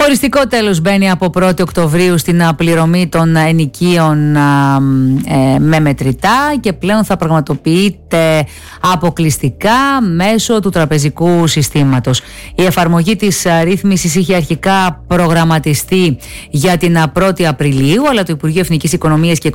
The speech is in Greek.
Οριστικό τέλος μπαίνει από 1η Οκτωβρίου στην πληρωμή των ενοικίων με μετρητά και πλέον θα πραγματοποιείται αποκλειστικά μέσω του τραπεζικού συστήματος. Η εφαρμογή της ρύθμισης είχε αρχικά προγραμματιστεί για την 1η Απριλίου, αλλά το Υπουργείο Εθνικής Οικονομίας και